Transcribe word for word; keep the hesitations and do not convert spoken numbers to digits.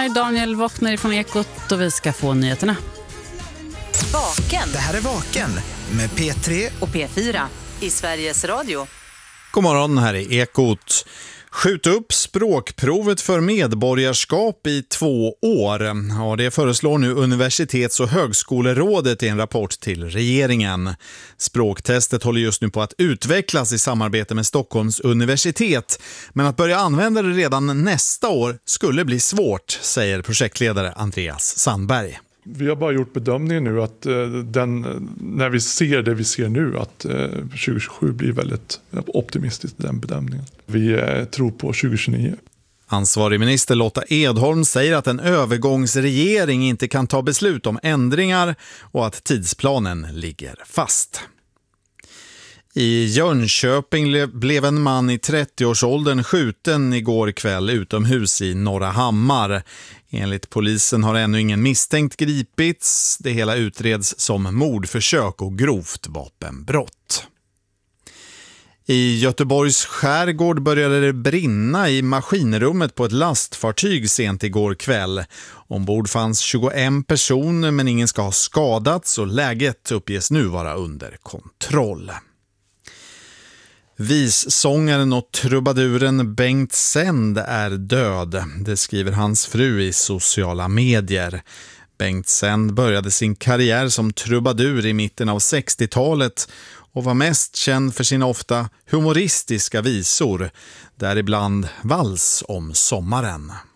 är Daniel Wockner från Ekot och vi ska få nyheterna. Vaken. Det här är Vaken med P tre och P fyra i Sveriges Radio. God morgon, här är Ekot. Skjut upp språkprovet för medborgarskap i två år. Ja, det föreslår nu Universitets- och högskolerådet i en rapport till regeringen. Språktestet håller just nu på att utvecklas i samarbete med Stockholms universitet. Men att börja använda det redan nästa år skulle bli svårt, säger projektledare Andreas Sandberg. Vi har bara gjort bedömningen nu att den, när vi ser det vi ser nu, att tjugo tjugosju blir väldigt optimistiskt i den bedömningen. Vi tror på tjugo tjugonio. Ansvarig minister Lotta Edholm säger att en övergångsregering inte kan ta beslut om ändringar och att tidsplanen ligger fast. I Jönköping blev en man i trettioårsåldern skjuten igår kväll utomhus i Norra Hammar. Enligt polisen har ännu ingen misstänkt gripits. Det hela utreds som mordförsök och grovt vapenbrott. I Göteborgs skärgård började det brinna i maskinrummet på ett lastfartyg sent igår kväll. Ombord fanns tjugoen personer men ingen ska ha skadats och läget uppges nu vara under kontroll. Vissångaren och trubaduren Bengt Sänd är död. Det skriver hans fru i sociala medier. Bengt Sänd började sin karriär som trubadur i mitten av sextiotalet och var mest känd för sina ofta humoristiska visor, däribland Vals om sommaren.